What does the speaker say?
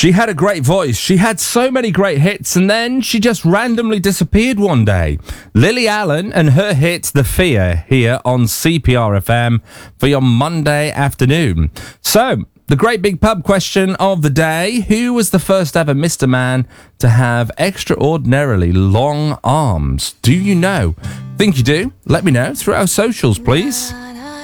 She had a great voice. She had so many great hits, and then she just randomly disappeared one day. Lily Allen and her hit, The Fear, here on CPR FM for your Monday afternoon. So, the great big pub question of the day: who was the first ever Mr. Man to have extraordinarily long arms? Do you know? Think you do? Let me know through our socials, please.